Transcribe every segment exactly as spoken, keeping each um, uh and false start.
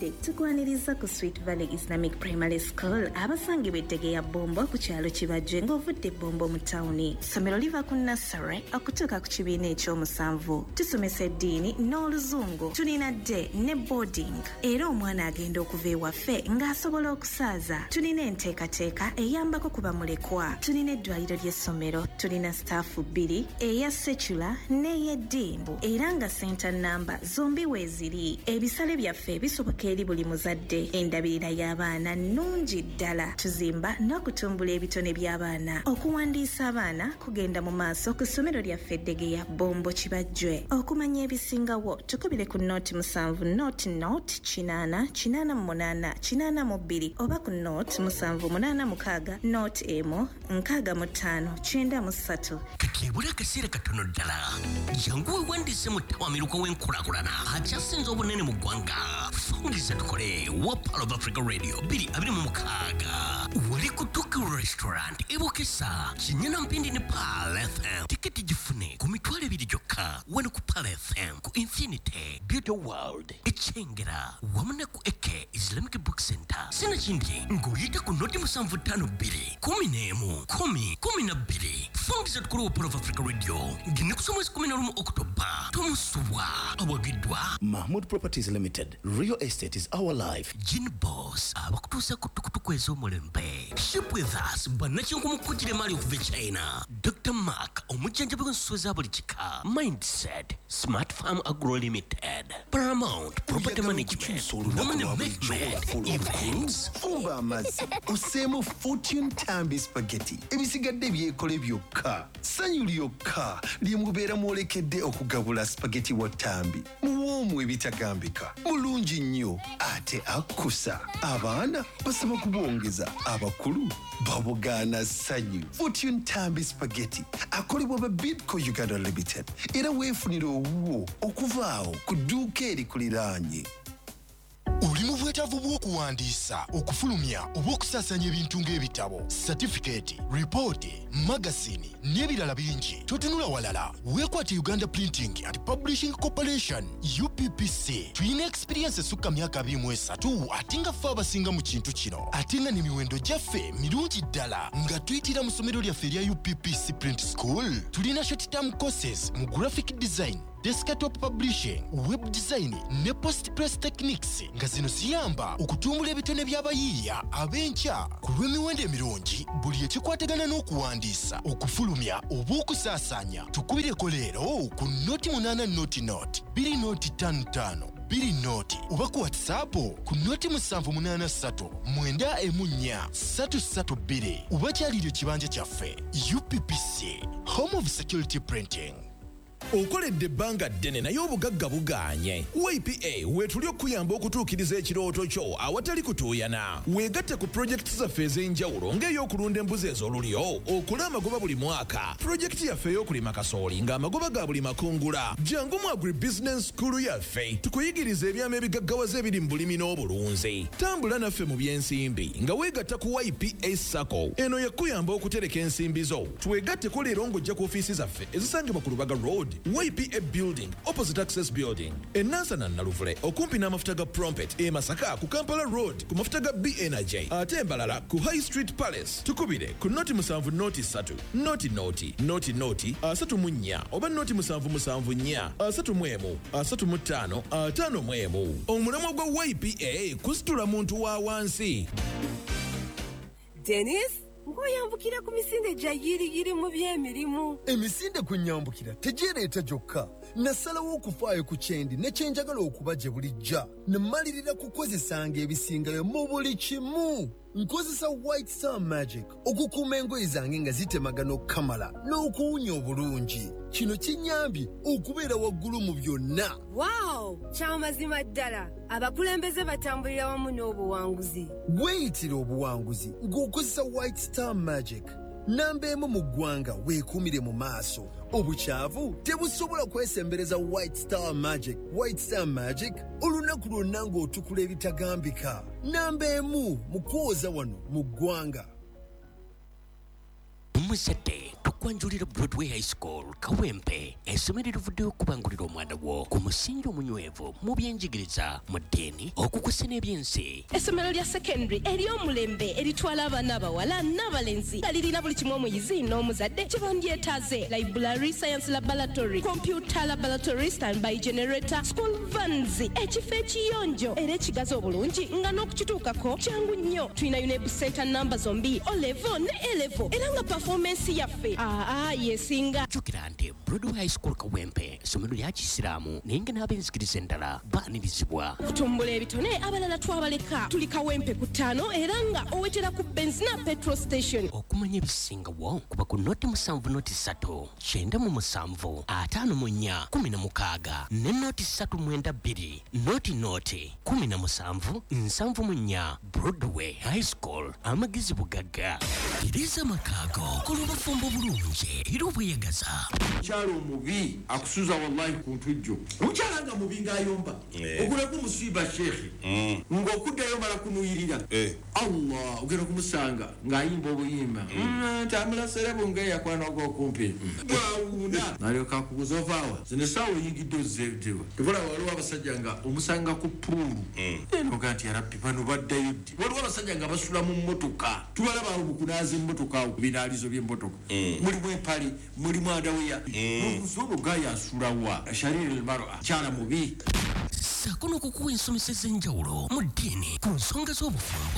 obudde tukwaniriza ku Sweet Valley Islamic Primary School abasangibwa Ettegeya Bombo ku kyalo Kibajje ng'ovudde Bombo mu tawuni. Ssomero liva ku nursery okutuuka ku kibiina ekyomusanvu. Tusomesa eddiini n'oluzungu. Tulina day ne boarding era omwana agenda okuva ewaffe ng'asobola okusaaza. Tulina enteekateeka eyambako ku bamulekwa. Tulina eddwaliro ly'essomero. Tulina staafu bbiri eya secular n'ey'eddimbu era nga center namba zombi weeziri. Ebisale byaffe bisoboka eri buli muzadde. Endabirira y'abaana nnungi ddala. Tuzimba n'okutumbula ebitone by'abaana. Okuwandiisa abaana kugenda mu maaso ku ssomero lyaffe Ettegeya Bombo Kibajje. Okumanya ebisingawo tukubire ku nooti musanvu nooti nooti kinaana kinaana mu munaana kinaana mu bbiri oba ku nooti musanvu munaana mukaaga nooti emu nkaaga mu ttaano kyenda mu ssatu. Kakebula akaseera katono ddala. Jangu weewandiise mu ttawamiruka w'enkulaakulana akyasinze obunene mu ggwanga. Fungiza tukole wa Pearl of Africa Radio bbiri abiri mu mukaaga. Wali ku Tuku Restaurant ebokesa kinyana mpindi ne Pearl F M. Tiketi gifune ku mitwalo ebiri gyokka wano ku Pearl F M ku Infinity Beauty World Echengera wamu ne ku Eke Islamic Book Center. Sina kindi ng'oyita ku noti musanvu ttaano bbiri kumi n'emu kumi kumi na bbiri. Fungiza tukole wa Pearl of Africa Radio ngine kusoma mwezi kumi na lumu Oktoba. Tomusubwa awagiddwa Mahmood Properties Limited. Real estate is our life. Gin Boss abakutuusa ku tukutuku ez'omulembe. Ship with us bannakinku mukujjira emali okuva e China. Doctor Mark omujjanjabi w'ensuso za buli kika. Mindset Smart Farm Agro Limited. Paramount Property Management. Women Investment Events. Fumba amazzi oseemu Fortune Tambi Spaghetti ebisigadde byekole byokka sanyu lyokka lyemubeera mwolekedde okugabula spaghetti wa Tambi muwoomu ebitagambika mulungi nnyo ate akusa abaana basaba kubwongeza abakulu babugaana sanyu. Fortune Tambi Spaghetti akolebwa ba Bidco Uganda Limited era weefunira owuwo okuvaawo ku dduuka erikuliraanye. Oli mu bwetaavu bw'okuwandiisa okufulumya oba okusaasanya ebintu ng'ebitabo certificate ripooti magazini n'ebirala bingi totunula walala weekwate Uganda Printing and Publishing Corporation U P P C. Tuyina experience esukka myaka abiri mu esatu ate nga ffe abasinga mu kintu kino ate nga n'emiwendo gyaffe mirungi ddala nga tuyitira mu ssomero lyaffe erya U P P C Print School. Tulina short term courses mu graphic design desktop publishing, web design ne post press techniques nga zino ziyamba okutumbula ebitone by'abayiiya ab'enkya ku lw'emiwendo emirungi buli ekikwatagana n'okuwandiisa okufulumya oba okusaasanya. Tukubireko leero ku noti munaana noti noti bbiri noti ttaano ttaano bbiri noti oba ku WhatsApp ku noti musanvu munaana ssatu mwenda emu nnya ssatu ssatu bbiri oba kyaliryo kibanja kyaffe U P P C Home of Security Printing. Okoledde ebbanga ddene naye obugagga bugaanye. Y P A weetuli okuyamba okutuukiriza ekirooto kyo awatali kutuuyana. Weegatte ku pulojekiti zaffe ez'enjawulo ng'ey'okulunda embuzi ez'olulyo, okula amagoba buli mwaka, pulojekiti yaffe ey'okulima kasooli ng'amagoba ga buli makungula. Jangu mu Agribusiness School yaffe tukuyigiriza ebyama ebigaggawaza ebiri mu bulimi n'obulunzi. Tambula naffe mu by'ensimbi nga weegatta ku Y P A Sacco. Eno yakuyamba okutereka ensimbi zo. Twegatteko leero ng'ojja ku ofiisi zaffe ezisangibwa ku Lubaga Road, Y P A Building, opposite Access Building. Enansana Naluvule, okumpi n'amafuta ga Prompet. E Masaka ku Kampala Road, ku mafuta ga B Energy. Ate Mbalala ku High Street Palace. Tukubire ku noti musanvu noti ssatu, noti noti, noti noti, asatu mu nnya, oba noti musanvu musanvu nnya, asatu mu emu, asatu mu ttaano, ataano mu emu. Omulamwa gwa Y P A kusitula muntu wa wansi. Dennis? Ngoyambukira ku misinde gya yiriyiri mu by'emirimu. Emisinde kunyambukira tegireeta gyokka. Nasalawo okufaayo ku kyendi ne kyenjagala okuba gye bulijja. Ne mmalirira kukozesanga ebisingayo mu buli kimu. Nkozesa White Star Magic okukuuma engoye zange nga zitemagana okukamala n'okuwunya obulungi. Kino kinyambye okubeera waggulu mu byonna. Wow! Kyamazima ddala. Abakulembeze batambulira wamu n'obuwanguzi. Weeyitira obuwanguzi ng'okozesa White Star Magic. Namba emu mu ggwanga weekuumire mu maaso. Obukyavu tebusobola kwesembereza White Star Magic. White Star Magic olunaku lwonna ng'otukula ebitagambika. Namba emu mu kwoza wano mu ggwanga. Muzadde tukwanjulira Broadway High School Kawempe essomero livuddeyo okubangulira omwana wo ku musingi omunywevu mu byenjigiriza mu ddiini okukusa n'ebyensi. Essomero lya secondary ery'omulembe eritwala abaana abawala n'abalenzi nga lirina buli kimu omuyizi n'omuzadde kye bandyetaaze: library, science laboratory, computer laboratory, standby generator, school vans, ekifo ekiyonjo era ekigazi obulungi nga n'okukituukako kyangu nnyo. Tulina UNEB center namba zombi O level ne A level era nga performance yaffe aa yesinga. Jjukira nti Broadway High School Kawempe essomero lya Kisiraamu naye nga n'ab'enzikiriza endala baanirizibwa. Kutumbula ebitone abalala twabaleka. Tuli Kawempe ku ttaano era nga owetera ku benzina petrol station. Okumanya ebisingawo kuba ku noti musanvu noti ssatu kyenda mu musanvu ataano mu nnya kumi na mukaaga ne noti ssatu mwenda bbiri noti noti kumi na musanvu nsanvu mu nnya. Broadway High School amagezi bugagga iriza amakaago kola obufumbo bulungi era obweyagaza. Omukyala omubi akusuza wallahi ku ntujjo. Omukyala nga mubi ng'ayomba ogulako musiba shekhi ng'okuddayo mala kunuyirira Allah ogenda kumusanga ng'ayimba obuyimba tambula serebo ng'eyakwana ogw'okumpi bwawuuna n'alyoka akubuza ovaawa zino essaawa oyingidde ozzeedewa. tubula waliwo abasajja nga omusanga ku puulu enoga nti yarabbi bano baddayo ddi. waliwo abasajja nga basula mu mmotoka tubalaba awo bukunaaza emmotoka awo binaalizo by'emmotoka mulimu empali mulimu adaweya n'omusono gayasulawa shariri elmara kyala mubi. Ssaako n'okukuwa ensomesa ez'enjawulo mu ddiini ku nsonga z'obufumbo.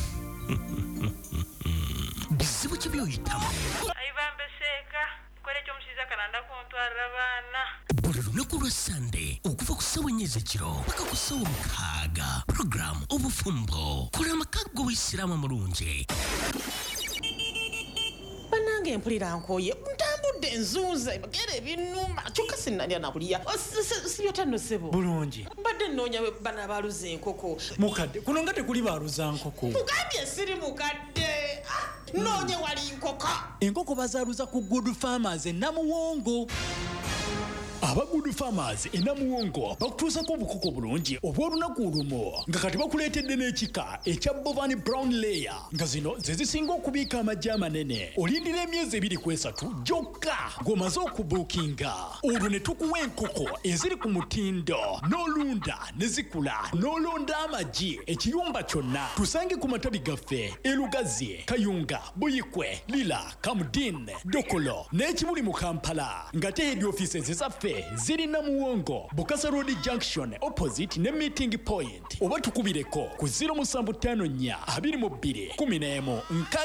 Bizibu ki by'oyitamu? ayibambeseeka nkole ekyomusiiza kalanda kuntwalira baana. Buli lunaku lwa Sande okuva ku ssaawa ennya ez'ekiro paka ku ssaawa mukaaga puroguramu obufumbo. Kola amakaago g'Obuyisiraamu amulungi. Banange mpulira nkoye ntambudde nzuuze bagere ebinuma kyokka sinnalya nakulya sibyotano sebo bulungi mbadde nnoonya bana baluza enkoko mukadde kuno nga tekuli baluza nkoko. mugambye siri mukadde noonye wali nkoka. enkoko bazaaluza ku Good Farmers e Namuwongo. aba Good Farmers e Namuwongo bakutuusako obukoko bulungi obw'olunaku olumu nga kati bakuleetedde n'ekika ekya Bovan Brown Layer nga zino ze zisinga okubiika amaggi amanene. olindira emyezi ebiri ku esatu gyokka ng'omaze okubuukinga. olwo ne tukuwa enkoko eziri ku mutindo n'olunda ne zikula n'olonda amaggi ekiyumba kyonna. tusange ku matabi gaffe e Lugazi, Kayunga, Buyikwe, Lila, Kamudin, Dokolo n'ekibuli mu Kampala ng'ate head offices ezaffe ziri Namuwongo, Bukasa Road Junction opposite ne meeting point. oba tukubireko ku zero musanvu ttaano nnya abiri mu bbiri kumi n'emu nkaaga